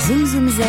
Zoom Zoom Zen,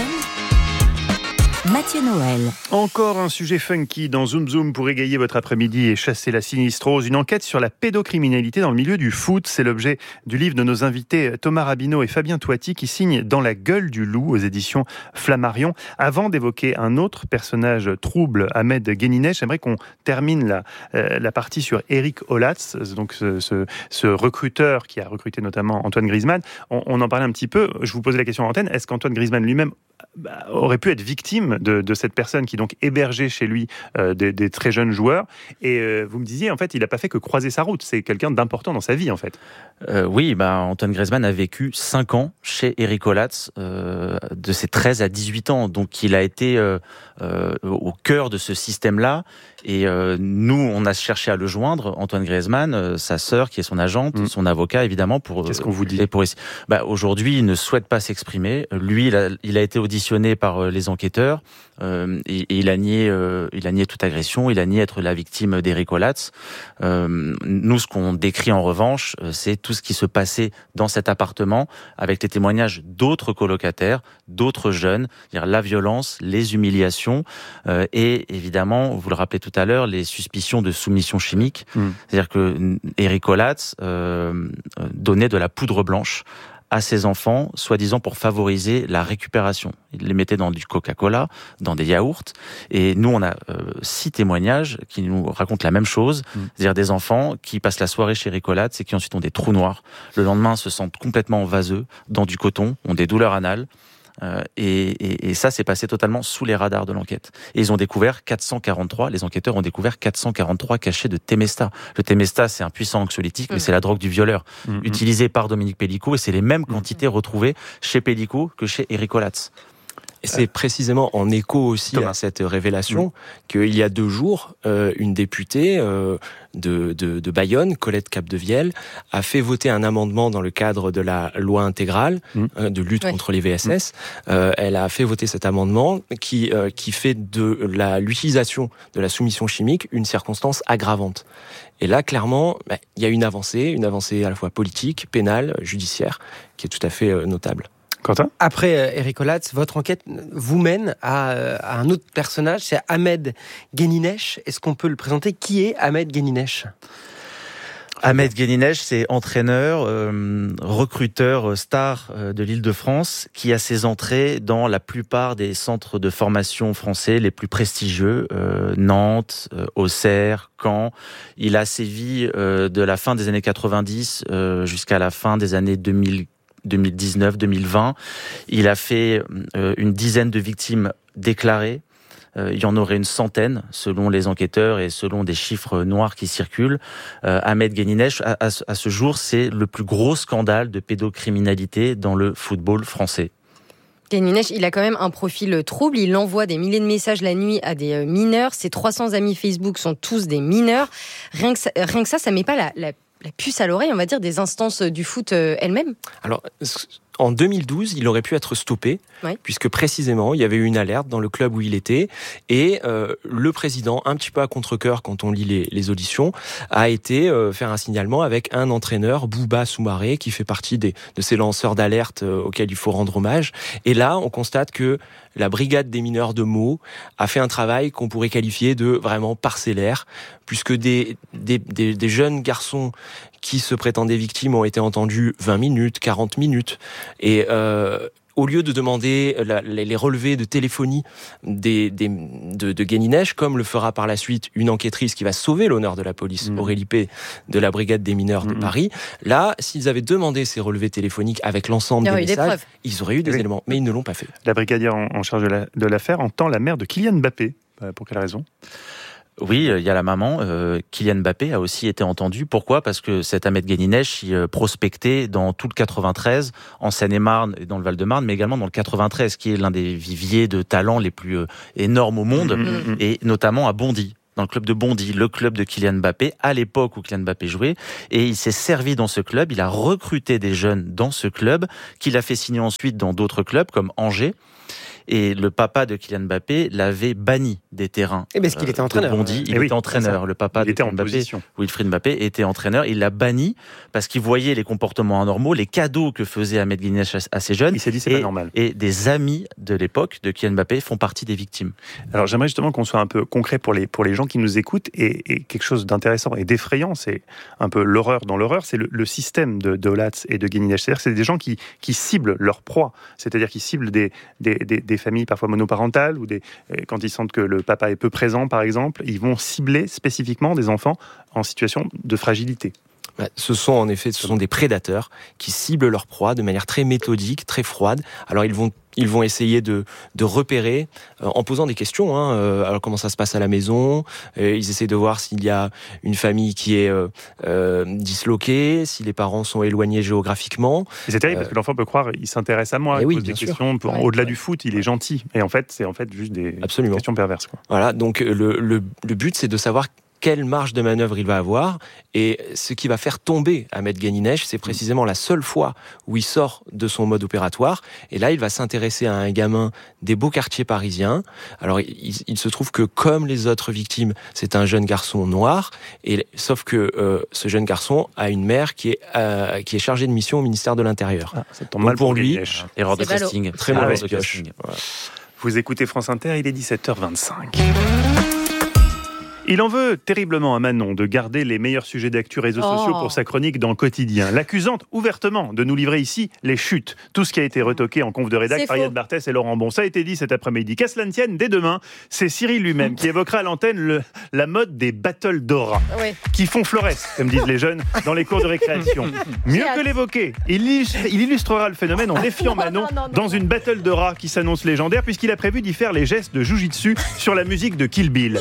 Mathieu Noël. Encore un sujet funky dans Zoom Zoom pour égayer votre après-midi et chasser la sinistrose. Une enquête sur la pédocriminalité dans le milieu du foot. C'est l'objet du livre de nos invités Thomas Rabineau et Fabien Toiti qui signent Dans la gueule du loup aux éditions Flammarion. Avant d'évoquer un autre personnage trouble, Ahmed Guéninech, j'aimerais qu'on termine la partie sur Eric Olatz, donc ce recruteur qui a recruté notamment Antoine Griezmann. On en parlait un petit peu. Je vous posais la question en antenne. Est-ce qu'Antoine Griezmann lui-même aurait pu être victime de cette personne qui donc hébergeait chez lui des très jeunes joueurs, et vous me disiez en fait il n'a pas fait que croiser sa route, c'est quelqu'un d'important dans sa vie en fait. Oui, Antoine Griezmann a vécu 5 ans chez Eric Olatz, de ses 13 à 18 ans, donc il a été au cœur de ce système-là, et nous on a cherché à le joindre, Antoine Griezmann, sa sœur qui est son agente, son avocat évidemment. Qu'est-ce qu'on vous dit? Aujourd'hui il ne souhaite pas s'exprimer, lui il a été auditionné par les enquêteurs, et il a nié toute agression, il a nié être la victime d'Eric Olatz. Nous, ce qu'on décrit en revanche, c'est tout ce qui se passait dans cet appartement, avec les témoignages d'autres colocataires, d'autres jeunes, c'est-à-dire la violence, les humiliations, et évidemment, vous le rappelez tout à l'heure, les suspicions de soumission chimique. C'est-à-dire que Eric Olatz donnait de la poudre blanche à ses enfants, soi-disant pour favoriser la récupération. Il les mettait dans du Coca-Cola, dans des yaourts, et nous on a 6 témoignages qui nous racontent la même chose, c'est-à-dire des enfants qui passent la soirée chez Eric Olatz et qui ensuite ont des trous noirs, le lendemain se sentent complètement vaseux, dans du coton, ont des douleurs anales, et ça s'est passé totalement sous les radars de l'enquête. Et ils ont découvert 443, les enquêteurs ont découvert 443 cachets de Temesta. Le Temesta, c'est un puissant anxiolytique, mais c'est la drogue du violeur, utilisée par Dominique Pellicot, et c'est les mêmes quantités retrouvées chez Pellicot que chez Eric Olatz. Et c'est précisément en écho aussi à cette révélation qu'il y a 2 jours, une députée de Bayonne, Colette Capdevielle, a fait voter un amendement dans le cadre de la loi intégrale de lutte contre les VSS. Elle a fait voter cet amendement qui fait de l'utilisation de la soumission chimique une circonstance aggravante. Et là, clairement, il y a une avancée à la fois politique, pénale, judiciaire, qui est tout à fait notable. Quentin ? Après Eric Olatz, votre enquête vous mène à un autre personnage, c'est Ahmed Guéninech. Est-ce qu'on peut le présenter ? Qui est Ahmed Guéninech ? Ahmed Guéninech, c'est entraîneur, recruteur star de l'Île-de-France, qui a ses entrées dans la plupart des centres de formation français les plus prestigieux, Nantes, Auxerre, Caen. Il a sévi de la fin des années 90 jusqu'à la fin des années 2019-2020. Il a fait une dizaine de victimes déclarées. Il y en aurait une centaine, selon les enquêteurs et selon des chiffres noirs qui circulent. Ahmed Guéninech, à ce jour, c'est le plus gros scandale de pédocriminalité dans le football français. Guéninech, il a quand même un profil trouble. Il envoie des milliers de messages la nuit à des mineurs. Ses 300 amis Facebook sont tous des mineurs. Rien que ça met pas la puce à l'oreille, on va dire, des instances du foot elles-mêmes. Alors, en 2012, il aurait pu être stoppé, puisque précisément, il y avait eu une alerte dans le club où il était, et le président, un petit peu à contre-cœur quand on lit les auditions, a été faire un signalement avec un entraîneur, Bouba Soumaré, qui fait partie de ces lanceurs d'alerte auxquels il faut rendre hommage. Et là, on constate que la brigade des mineurs de Meaux a fait un travail qu'on pourrait qualifier de vraiment parcellaire, puisque des jeunes garçons qui se prétendaient victimes ont été entendus 20 minutes, 40 minutes. Et au lieu de demander les relevés de téléphonie de Guéninech, comme le fera par la suite une enquêtrice qui va sauver l'honneur de la police, Aurélie P, de la brigade des mineurs de Paris, là, s'ils avaient demandé ces relevés téléphoniques avec l'ensemble des messages, ils auraient eu des éléments, mais ils ne l'ont pas fait. La brigadière en charge de l'affaire entend la mère de Kylian Mbappé. Pour quelle raison ? Oui, il y a la maman. Kylian Mbappé a aussi été entendu. Pourquoi ? Parce que cet Ahmed Guéninech, il prospectait dans tout le 93, en Seine-et-Marne et dans le Val-de-Marne, mais également dans le 93, qui est l'un des viviers de talents les plus énormes au monde, et notamment à Bondy. dans le club de Bondy, le club de Kylian Mbappé, à l'époque où Kylian Mbappé jouait. Et il s'est servi dans ce club, il a recruté des jeunes dans ce club, qu'il a fait signer ensuite dans d'autres clubs, comme Angers. Et le papa de Kylian Mbappé l'avait banni des terrains. Et parce qu'il était entraîneur. Bondy. Il était entraîneur. Le papa de Kylian Mbappé, Wilfried Mbappé, était entraîneur. Il l'a banni parce qu'il voyait les comportements anormaux, les cadeaux que faisait Ahmed Guinness à ces jeunes. Il s'est dit c'est pas normal. Et des amis de l'époque de Kylian Mbappé font partie des victimes. Alors j'aimerais justement qu'on soit un peu concret pour les gens qui nous écoutent et quelque chose d'intéressant et d'effrayant, c'est un peu l'horreur dans l'horreur, c'est le système de Olatz et de Guinness. C'est-à-dire que c'est des gens qui ciblent leur proie, c'est-à-dire qui ciblent des familles parfois monoparentales ou quand ils sentent que le papa est peu présent par exemple, ils vont cibler spécifiquement des enfants en situation de fragilité. Ce sont des prédateurs qui ciblent leur proie de manière très méthodique, très froide. Alors ils vont essayer de repérer en posant des questions. Alors comment ça se passe à la maison ? Ils essaient de voir s'il y a une famille qui est disloquée, si les parents sont éloignés géographiquement. Et c'est terrible parce que l'enfant peut croire il s'intéresse à moi, il pose des questions. Au-delà du foot, il est gentil. Et en fait, c'est juste des questions perverses. Quoi. Voilà. Donc le but, c'est de savoir quelle marge de manœuvre il va avoir. Et ce qui va faire tomber Ahmed Guinness, c'est précisément la seule fois où il sort de son mode opératoire. Et là, il va s'intéresser à un gamin des beaux quartiers parisiens. Alors, il se trouve que, comme les autres victimes, c'est un jeune garçon noir. Sauf que ce jeune garçon a une mère qui est chargée de mission au ministère de l'Intérieur. Ça tombe mal pour lui. Erreur de casting. Très mauvaise pioche. Voilà. Vous écoutez France Inter, il est 17h25. Il en veut terriblement à Manon de garder les meilleurs sujets d'actu réseaux sociaux pour sa chronique dans le quotidien, l'accusant ouvertement de nous livrer ici les chutes. Tout ce qui a été retoqué en conf de rédac par Yann Barthès et Laurent Bon. Ça a été dit cet après-midi. Qu'à cela ne tienne, dès demain, c'est Cyril lui-même qui évoquera à l'antenne la mode des battles d'aura, qui font florès, comme disent les jeunes, dans les cours de récréation. Mieux que l'évoquer, il illustrera le phénomène en défiant Manon dans une battle d'aura qui s'annonce légendaire puisqu'il a prévu d'y faire les gestes de jujitsu sur la musique de Kill Bill.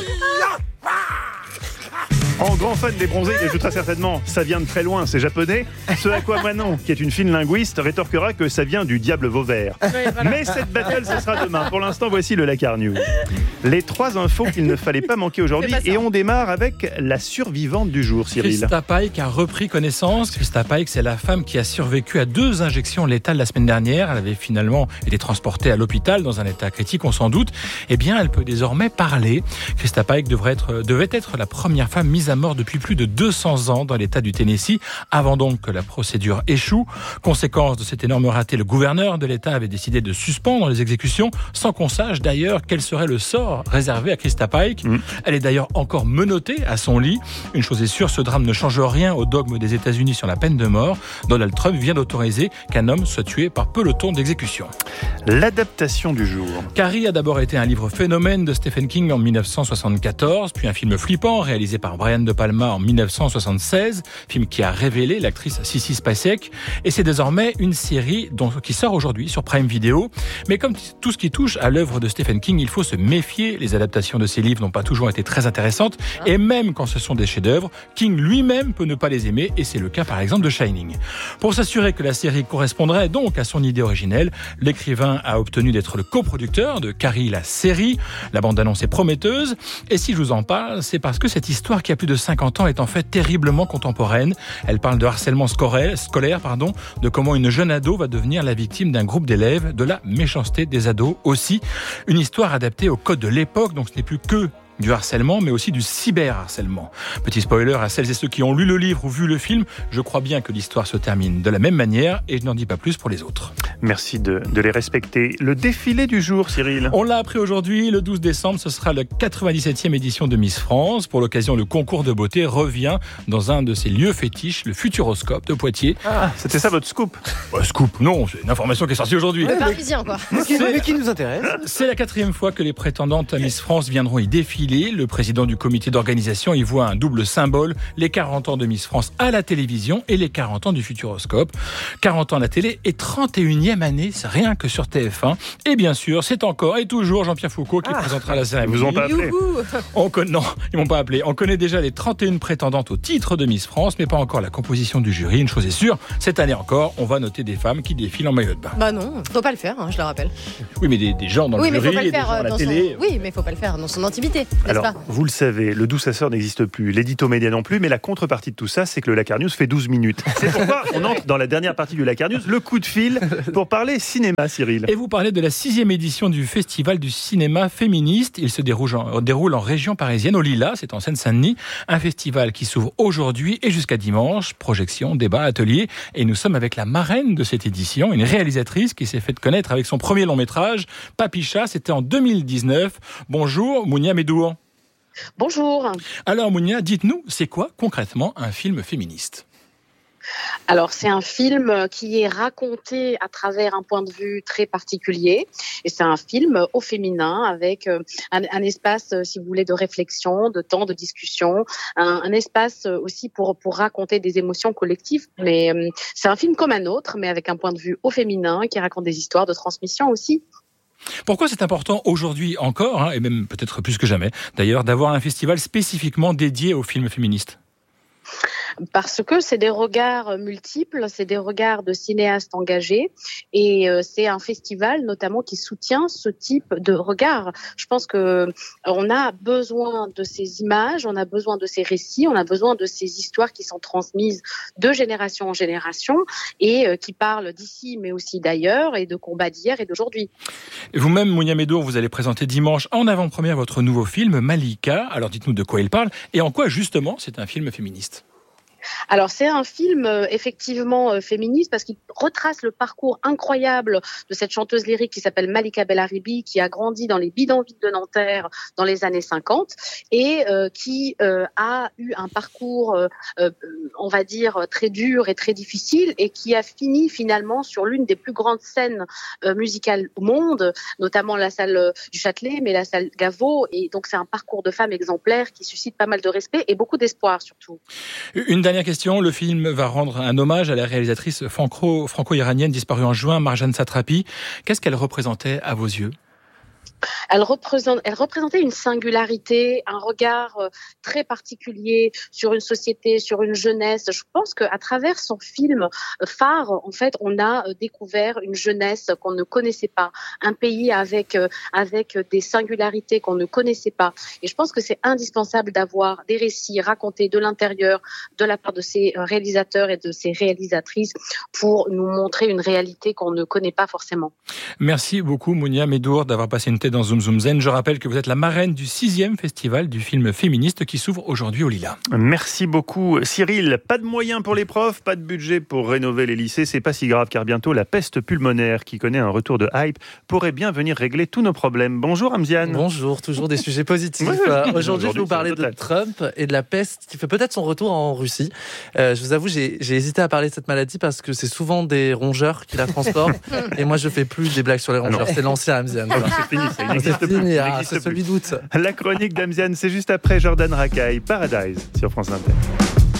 En grand fan des bronzés, il ajoutera certainement « ça vient de très loin, c'est japonais ». Ce à quoi Manon, qui est une fine linguiste, rétorquera que ça vient du diable Vauvert. Mais cette battle, ce sera demain. Pour l'instant, voici le Lakar News. Les 3 infos qu'il ne fallait pas manquer aujourd'hui. Et on démarre avec la survivante du jour, Cyril. Christa Pike a repris connaissance. Christa Pike, c'est la femme qui a survécu à 2 injections létales la semaine dernière. Elle avait finalement été transportée à l'hôpital dans un état critique, on s'en doute. Eh bien, elle peut désormais parler. Christa Pike devait être la première femme mise à mort depuis plus de 200 ans dans l'État du Tennessee, avant donc que la procédure échoue. Conséquence de cet énorme raté, le gouverneur de l'État avait décidé de suspendre les exécutions, sans qu'on sache d'ailleurs quel serait le sort réservé à Christa Pike. Elle est d'ailleurs encore menottée à son lit. Une chose est sûre, ce drame ne change rien au dogme des États-Unis sur la peine de mort. Donald Trump vient d'autoriser qu'un homme soit tué par peloton d'exécution. L'adaptation du jour. Carrie a d'abord été un livre phénomène de Stephen King en 1974, puis un film flippant réalisé par Brian De Palma en 1976, film qui a révélé l'actrice Sissy Spacek, et c'est désormais une série qui sort aujourd'hui sur Prime Video. Mais comme tout ce qui touche à l'œuvre de Stephen King, il faut se méfier. Les adaptations de ses livres n'ont pas toujours été très intéressantes, et même quand ce sont des chefs-d'œuvre, King lui-même peut ne pas les aimer, et c'est le cas par exemple de Shining. Pour s'assurer que la série correspondrait donc à son idée originelle, l'écrivain a obtenu d'être le coproducteur de Carrie la série. La bande-annonce est prometteuse, et si je vous en parle, c'est parce que cette histoire qui a plus de 50 ans est en fait terriblement contemporaine. Elle parle de harcèlement scolaire, de comment une jeune ado va devenir la victime d'un groupe d'élèves, de la méchanceté des ados aussi. Une histoire adaptée au code de l'époque, donc ce n'est plus que du harcèlement, mais aussi du cyberharcèlement. Petit spoiler à celles et ceux qui ont lu le livre ou vu le film, je crois bien que l'histoire se termine de la même manière et je n'en dis pas plus pour les autres. Merci de les respecter. Le défilé du jour, Cyril. On l'a appris aujourd'hui, le 12 décembre, ce sera la 97e édition de Miss France. Pour l'occasion, le concours de beauté revient dans un de ses lieux fétiches, le Futuroscope de Poitiers. Ah, c'était ça votre scoop? Scoop, non, c'est une information qui est sortie aujourd'hui. Parisien, quoi. Mais qui nous intéresse. C'est la 4e fois que les prétendantes à Miss France viendront y défiler. Le président du comité d'organisation y voit un double symbole, les 40 ans de Miss France à la télévision et les 40 ans du Futuroscope. 40 ans à la télé et 31e année, c'est rien que sur TF1. Et bien sûr, c'est encore et toujours Jean-Pierre Foucault qui présentera la cérémonie. Ils vous ont pas appelé? Non, ils m'ont pas appelé. On connaît déjà les 31 prétendantes au titre de Miss France, mais pas encore la composition du jury. Une chose est sûre, cette année encore, on va noter des femmes qui défilent en maillot de bain. Bah non, faut pas le faire, je le rappelle. Oui, mais des gens dans le jury et des gens à la télé. Oui, mais faut pas le faire dans son intimité. Alors, pas ? vous le savez, le D'où ça sort n'existe plus, l'édito média non plus, mais la contrepartie de tout ça, c'est que le Lakar News fait 12 minutes. C'est pourquoi on entre dans la dernière partie du Lakar News, le coup de fil, pour parler cinéma, Cyril. Et vous parlez de la 6e édition du Festival du cinéma féministe. Il se déroule en région parisienne, au Lilas, c'est en Seine-Saint-Denis. Un festival qui s'ouvre aujourd'hui et jusqu'à dimanche. Projection, débat, atelier. Et nous sommes avec la marraine de cette édition, une réalisatrice qui s'est fait connaître avec son premier long métrage, Papicha, c'était en 2019. Bonjour, Mounia Médour. Bonjour. Alors Mounia, dites-nous, c'est quoi concrètement un film féministe ? Alors, c'est un film qui est raconté à travers un point de vue très particulier. Et c'est un film au féminin avec un espace, si vous voulez, de réflexion, de temps, de discussion. Un espace aussi pour raconter des émotions collectives. Mais c'est un film comme un autre, mais avec un point de vue au féminin qui raconte des histoires de transmission aussi. Pourquoi c'est important aujourd'hui encore, et même peut-être plus que jamais, d'ailleurs, d'avoir un festival spécifiquement dédié aux films féministes ? Parce que c'est des regards multiples, c'est des regards de cinéastes engagés et c'est un festival notamment qui soutient ce type de regard. Je pense que on a besoin de ces images, on a besoin de ces récits, on a besoin de ces histoires qui sont transmises de génération en génération et qui parlent d'ici mais aussi d'ailleurs et de combats d'hier et d'aujourd'hui. Vous-même, Mounia Médour, vous allez présenter dimanche en avant-première votre nouveau film Malika. Alors dites-nous de quoi il parle et en quoi justement c'est un film féministe. Alors c'est un film effectivement féministe parce qu'il retrace le parcours incroyable de cette chanteuse lyrique qui s'appelle Malika Bellaribi, qui a grandi dans les bidonvilles de Nanterre dans les années 50 et qui a eu un parcours on va dire très dur et très difficile et qui a fini finalement sur l'une des plus grandes scènes musicales au monde, notamment la salle du Châtelet mais la salle Gaveau, et donc c'est un parcours de femme exemplaire qui suscite pas mal de respect et beaucoup d'espoir surtout. Une dernière question, le film va rendre un hommage à la réalisatrice franco-iranienne disparue en juin, Marjane Satrapi. Qu'est-ce qu'elle représentait à vos yeux ? Elle représentait une singularité, un regard très particulier sur une société, sur une jeunesse. Je pense qu'à travers son film phare, en fait, on a découvert une jeunesse qu'on ne connaissait pas, un pays avec des singularités qu'on ne connaissait pas. Et je pense que c'est indispensable d'avoir des récits racontés de l'intérieur, de la part de ces réalisateurs et de ces réalisatrices, pour nous montrer une réalité qu'on ne connaît pas forcément. Merci beaucoup, Mounia Médour, d'avoir passé une tête dans Zoom Zoom Zen. Je rappelle que vous êtes la marraine du 6e festival du film féministe qui s'ouvre aujourd'hui au Lilas. Merci beaucoup, Cyril. Pas de moyens pour les profs, pas de budget pour rénover les lycées. C'est pas si grave car bientôt la peste pulmonaire, qui connaît un retour de hype, pourrait bien venir régler tous nos problèmes. Bonjour, Amziane. Bonjour, toujours des sujets positifs. Aujourd'hui, je vais vous parler de Trump et de la peste qui fait peut-être son retour en Russie. Je vous avoue, j'ai hésité à parler de cette maladie parce que c'est souvent des rongeurs qui la transportent. Et moi, je fais plus des blagues sur les rongeurs. C'est l'ancien Amziane. C'est fini, ça n'existe plus. C'est celui d'août. La chronique d'Amziane, c'est juste après Jordan Rakei, Paradise, sur France Inter.